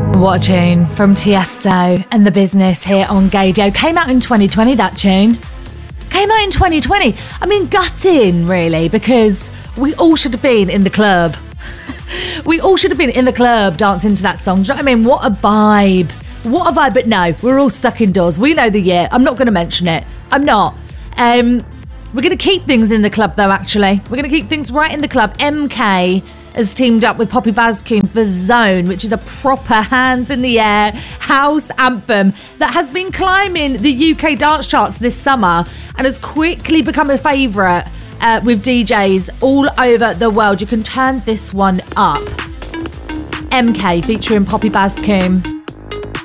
What a tune from Tiesto and The Business here on Gaydio. Came out in 2020, that tune. Came out in 2020. I mean, gutting, really, because we all should have been in the club. We all should have been in the club dancing to that song. Do you know what I mean? What a vibe. What a vibe. But no, we're all stuck indoors. We know the year. I'm not going to mention it. I'm not. We're going to keep things in the club, though, actually. We're going to keep things right in the club. MK has teamed up with Poppy Bascoon for Zone, which is a proper hands in the air house anthem that has been climbing the UK dance charts this summer and has quickly become a favourite with DJs all over the world. You can turn this one up. MK featuring Poppy Bascoon.